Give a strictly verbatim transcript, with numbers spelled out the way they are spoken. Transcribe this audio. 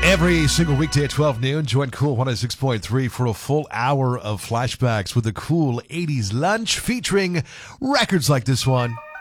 Every single weekday at twelve noon, join Cool one oh six point three for a full hour of flashbacks with the Cool eighties lunch featuring records like this one.